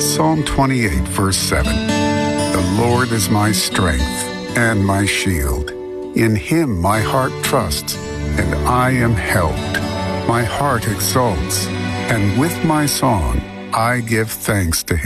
Psalm 28, verse 7. The Lord is my strength and my shield. In him my heart trusts, and I am helped. My heart exults, and with my song I give thanks to him.